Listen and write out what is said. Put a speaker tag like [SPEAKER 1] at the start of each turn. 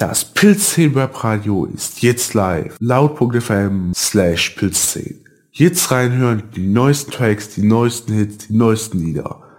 [SPEAKER 1] Das Pilz10 Webradio ist jetzt live. Laut.fm/Pilz10. Jetzt reinhören, die neuesten Tracks, die neuesten Hits, die neuesten Lieder.